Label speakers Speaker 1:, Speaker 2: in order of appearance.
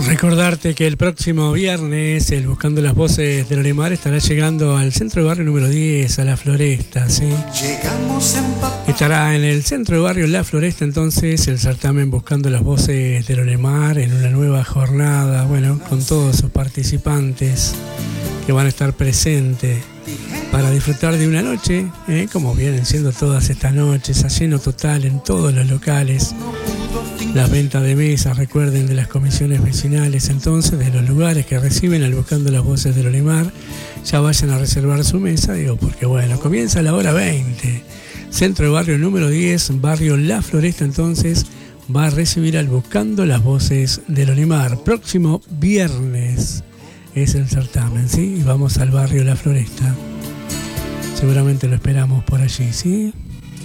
Speaker 1: Recordarte que el próximo viernes el Buscando las Voces del Olimar estará llegando al centro de barrio número 10, a La Floresta, ¿sí? Estará en el centro de barrio La Floresta entonces el certamen Buscando las Voces del Olimar en una nueva jornada, bueno, con todos sus participantes que van a estar presentes para disfrutar de una noche, como vienen siendo todas estas noches, a lleno total en todos los locales. Las ventas de mesas, recuerden, de las comisiones vecinales, entonces, de los lugares que reciben al Buscando las Voces del Olimar, ya vayan a reservar su mesa, digo, porque bueno, comienza a la hora 20. Centro de barrio número 10, barrio La Floresta, entonces, va a recibir al Buscando las Voces del Olimar. Próximo viernes es el certamen, ¿sí? Y vamos al barrio La Floresta. Seguramente lo esperamos por allí, ¿sí?